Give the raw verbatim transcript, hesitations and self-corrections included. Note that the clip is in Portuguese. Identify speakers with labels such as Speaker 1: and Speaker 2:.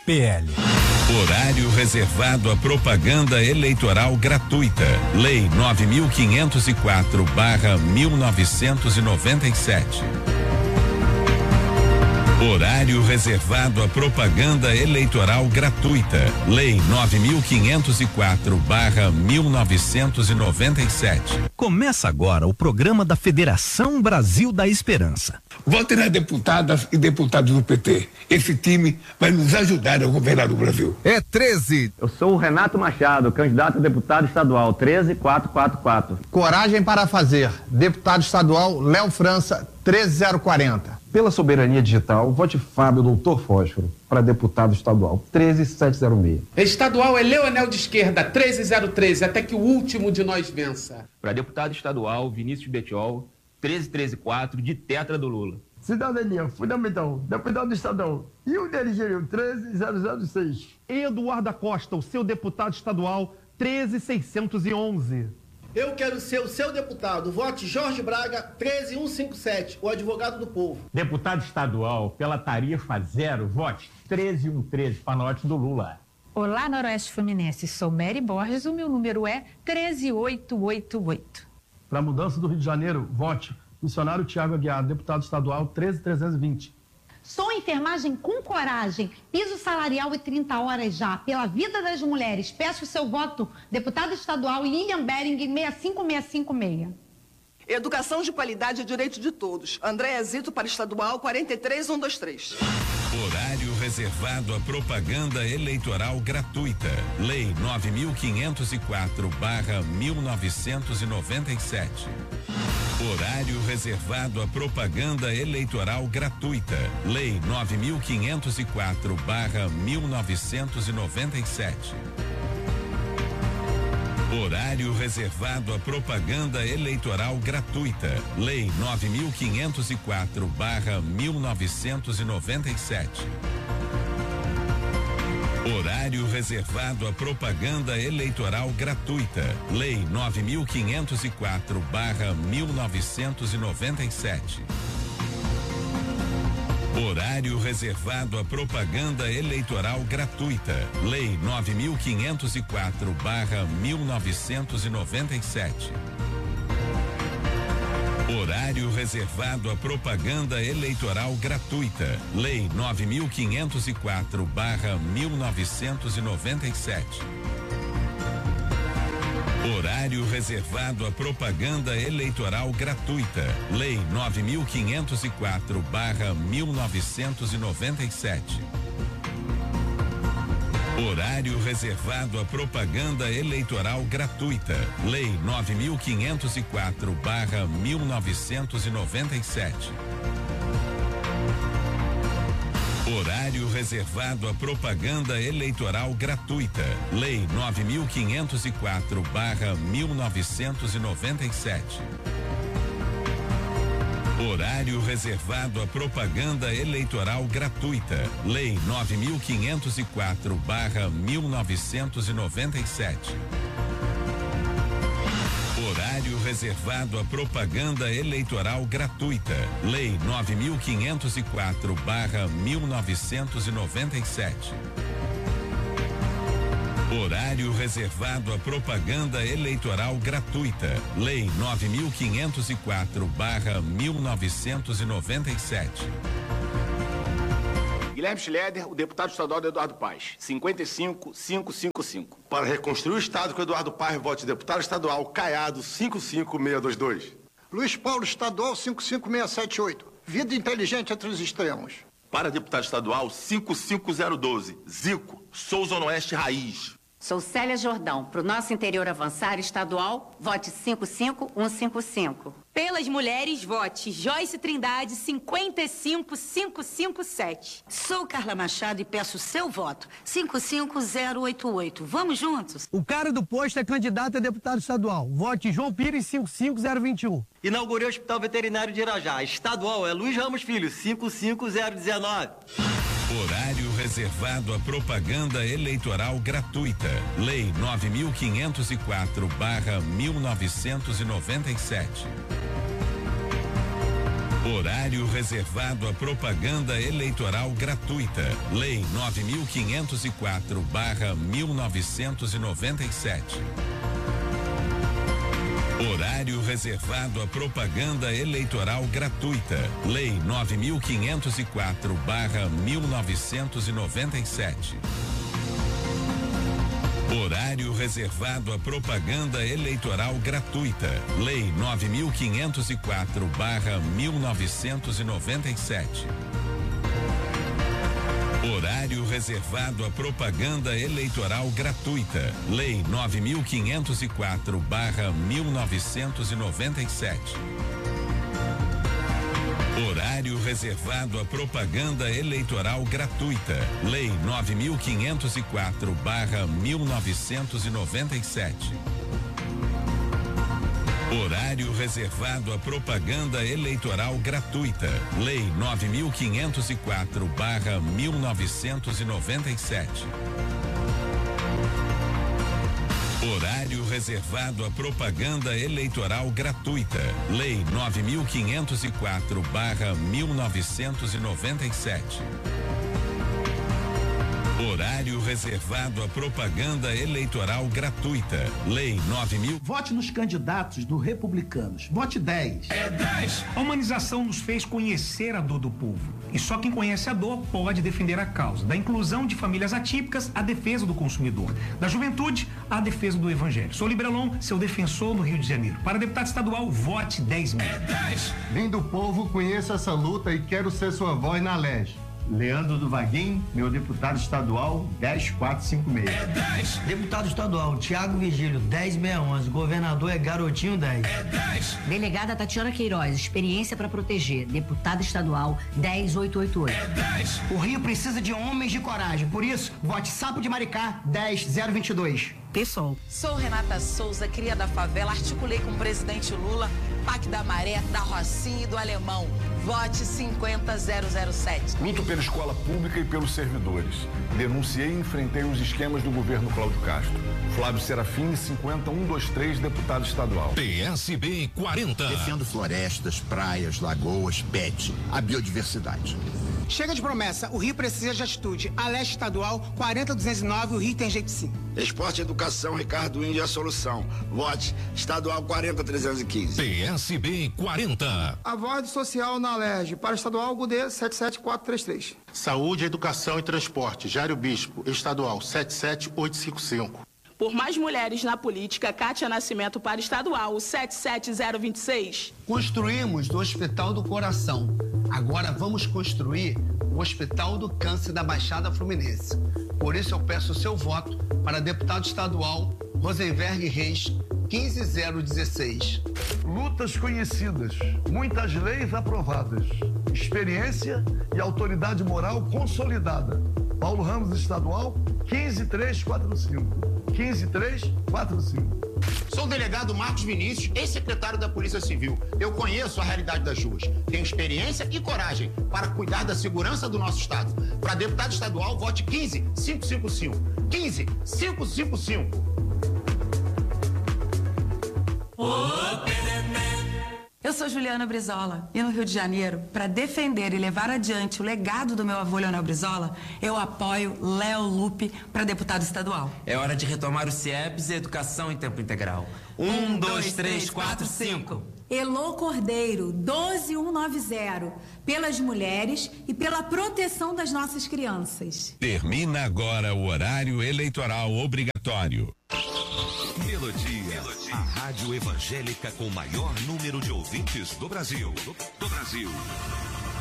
Speaker 1: P L.
Speaker 2: Horário reservado à propaganda eleitoral gratuita. Lei nove mil quinhentos e quatro barra mil novecentos e noventa e sete. Horário reservado à propaganda eleitoral gratuita. Lei nove mil quinhentos e quatro barra mil novecentos e noventa e sete.
Speaker 1: Começa agora o programa da Federação Brasil da Esperança.
Speaker 3: Vote nas deputadas e deputados do P T. Esse time vai nos ajudar a governar o Brasil.
Speaker 4: É treze.
Speaker 5: Eu sou o Renato Machado, candidato a deputado estadual, treze quatrocentos e quarenta e quatro.
Speaker 6: Coragem para fazer. Deputado estadual Léo França, treze zero quarenta.
Speaker 7: Pela soberania digital, vote Fábio Doutor Fósforo para deputado estadual, treze setecentos e seis.
Speaker 8: Estadual é Leonel de Esquerda, treze zero treze, até que o último de nós vença.
Speaker 9: Para deputado estadual, Vinícius Betiol, treze treze quatro, de Tetra do Lula.
Speaker 10: Cidadania Fundamental, deputado estadual, e o D L G treze zero zero seis.
Speaker 11: Eduardo Costa, o seu deputado estadual, treze seiscentos e onze.
Speaker 12: Eu quero ser o seu deputado. Vote Jorge Braga, treze mil cento e cinquenta e sete, o advogado do povo.
Speaker 13: Deputado estadual, pela tarifa zero, vote treze cento e treze, para norte do Lula.
Speaker 14: Olá, Noroeste Fluminense. Sou Mary Borges, o meu número é treze mil oitocentos e oitenta e oito.
Speaker 15: Para a mudança do Rio de Janeiro, vote missionário Tiago Aguiar, deputado estadual, treze mil trezentos e vinte.
Speaker 16: Sou enfermagem com coragem, piso salarial e trinta horas já, pela vida das mulheres. Peço o seu voto, deputado estadual Lilian Bering, seis cinco seis cinco seis.
Speaker 17: Educação de qualidade é direito de todos. Andréa Zito para estadual, quarenta e três mil cento e vinte e três.
Speaker 2: Horário reservado à propaganda eleitoral gratuita. Lei nove mil quinhentos e quatro barra mil novecentos e noventa e sete. Horário reservado à propaganda eleitoral gratuita. Lei nove mil quinhentos e quatro barra mil novecentos e noventa e sete. Horário reservado à propaganda eleitoral gratuita. Lei nove mil quinhentos e quatro barra mil novecentos e noventa e sete. Horário reservado à propaganda eleitoral gratuita. Lei nove mil quinhentos e quatro barra mil novecentos e noventa e sete. Horário reservado à propaganda eleitoral gratuita. Lei nove mil quinhentos e quatro barra mil novecentos e noventa e sete. Horário reservado à propaganda eleitoral gratuita. Lei nove mil quinhentos e quatro barra mil novecentos e noventa e sete. Horário reservado à propaganda eleitoral gratuita. Lei nove mil quinhentos e quatro barra mil novecentos e noventa e sete. Horário reservado à propaganda eleitoral gratuita. Lei nove mil quinhentos e quatro barra mil novecentos e noventa e sete. Horário reservado à propaganda eleitoral gratuita. Lei nove mil quinhentos e quatro barra mil novecentos e noventa e sete. Horário reservado à propaganda eleitoral gratuita. Lei nove mil quinhentos e quatro barra mil novecentos e noventa e sete. Horário reservado à propaganda eleitoral gratuita. Lei nove mil quinhentos e quatro barra mil novecentos e noventa e sete. Horário reservado à propaganda eleitoral gratuita. Lei nove mil quinhentos e quatro barra mil novecentos e noventa e sete.
Speaker 18: Guilherme Schleder, o deputado estadual do Eduardo Paes, cinquenta e cinco mil quinhentos e cinquenta e cinco.
Speaker 19: Para reconstruir o estado com Eduardo Paes, vote deputado estadual Caiado, cinco cinco seis dois dois.
Speaker 20: Luiz Paulo estadual, cinco cinco seis sete oito. Vida inteligente entre os extremos.
Speaker 19: Para deputado estadual, cinco cinco zero um dois. Zico, Souza Oeste Raiz.
Speaker 21: Sou Célia Jordão. Para o nosso interior avançar estadual, vote cinco cinco um cinco cinco.
Speaker 22: Pelas mulheres, vote Joyce Trindade, cinquenta e cinco mil quinhentos e cinquenta e sete.
Speaker 23: Sou Carla Machado e peço seu voto, cinco cinco zero oito oito. Vamos juntos?
Speaker 24: O cara do posto é candidato a deputado estadual. Vote João Pires, cinco cinco zero dois um.
Speaker 25: Inaugurei o Hospital Veterinário de Irajá. Estadual é Luiz Ramos Filho, cinco cinco zero um nove.
Speaker 2: Horário reservado à propaganda eleitoral gratuita. Lei nove mil quinhentos e quatro barra mil novecentos e noventa e sete. Horário reservado à propaganda eleitoral gratuita. Lei nove mil quinhentos e quatro barra mil novecentos e noventa e sete. Horário reservado à propaganda eleitoral gratuita. Lei nove mil quinhentos e quatro barra mil novecentos e noventa e sete. Horário reservado à propaganda eleitoral gratuita. Lei nove mil quinhentos e quatro barra mil novecentos e noventa e sete. Horário reservado à propaganda eleitoral gratuita. Lei nove mil quinhentos e quatro barra mil novecentos e noventa e sete. Horário reservado à propaganda eleitoral gratuita. Lei nove mil quinhentos e quatro barra mil novecentos e noventa e sete. Horário reservado à propaganda eleitoral gratuita. Lei nove mil quinhentos e quatro barra mil novecentos e noventa e sete. Horário reservado à propaganda eleitoral gratuita. Lei nove mil quinhentos e quatro barra mil novecentos e noventa e sete. Horário reservado à propaganda eleitoral gratuita. Lei nove mil.
Speaker 1: Vote nos candidatos do Republicanos. Vote dez.
Speaker 3: É dez. A humanização nos fez conhecer a dor do povo. E só quem conhece a dor pode defender a causa. Da inclusão de famílias atípicas, a defesa do consumidor. Da juventude, a defesa do evangelho. Sou Liberalon, seu defensor no Rio de Janeiro. Para deputado estadual, vote dez mil. É dez.
Speaker 4: Vim do povo, conheço essa luta e quero ser sua voz na L E G. Leandro do Vaguinho, meu deputado estadual, dez mil quatrocentos e cinquenta e seis.
Speaker 3: É dez.
Speaker 5: Deputado estadual, Tiago Vigílio, dez mil seiscentos e onze. Governador é Garotinho, dez.
Speaker 3: É dez.
Speaker 6: Delegada Tatiana Queiroz, experiência para proteger. Deputado estadual, dez mil oitocentos e oitenta e oito.
Speaker 3: É dez.
Speaker 5: O Rio precisa de homens de coragem, por isso, vote Sapo de Maricá, dez mil vinte e dois.
Speaker 6: Pessoal.
Speaker 26: Sou Renata Souza, cria da favela, articulei com o presidente Lula, P A C da Maré, da Rocinha e do Alemão. Vote cinquenta zero zero sete.
Speaker 27: Luto pela escola pública e pelos servidores. Denunciei e enfrentei os esquemas do governo Cláudio Castro. Flávio Serafim, cinquenta, cento e vinte e três, deputado estadual.
Speaker 28: P S B quarenta.
Speaker 29: Defendo florestas, praias, lagoas, pet, a biodiversidade.
Speaker 5: Chega de promessa, o Rio precisa de atitude. A Leste Estadual, quarenta duzentos e nove, o Rio tem jeito sim.
Speaker 29: Esporte e Educação, Ricardo Índio é a solução. Vote Estadual quarenta trezentos e quinze.
Speaker 28: P S B quarenta.
Speaker 5: A voz social na L E G, para Estadual Gudê, sete sete quatro três três.
Speaker 30: Saúde, Educação e Transporte, Jário Bispo, Estadual sete sete oito cinco cinco.
Speaker 31: Por mais mulheres na política, Kátia Nascimento para estadual, o sete sete zero dois seis.
Speaker 5: Construímos o Hospital do Coração. Agora vamos construir o Hospital do Câncer da Baixada Fluminense. Por isso eu peço o seu voto para deputado estadual Rosenberg Reis, quinze zero dezesseis.
Speaker 32: Lutas conhecidas, muitas leis aprovadas, experiência e autoridade moral consolidada. Paulo Ramos Estadual, quinze três quatro cinco. quinze três quatro cinco.
Speaker 18: Sou o delegado Marcos Vinícius, ex-secretário da Polícia Civil. Eu conheço a realidade das ruas. Tenho experiência e coragem para cuidar da segurança do nosso estado. Para deputado estadual, vote quinze mil quinhentos e cinquenta e cinco. quinze mil quinhentos e cinquenta e cinco.
Speaker 33: Eu sou Juliana Brizola e no Rio de Janeiro, para defender e levar adiante o legado do meu avô Leonel Brizola, eu apoio Léo Lupe para deputado estadual.
Speaker 34: É hora de retomar o CIEPS e educação em tempo integral. Um, dois, três, quatro, cinco.
Speaker 35: Elô Cordeiro, doze mil cento e noventa, pelas mulheres e pela proteção das nossas crianças.
Speaker 2: Termina agora o horário eleitoral obrigatório.
Speaker 28: Melodia, Melodia, a rádio evangélica com o maior número de ouvintes do Brasil. Do, do Brasil.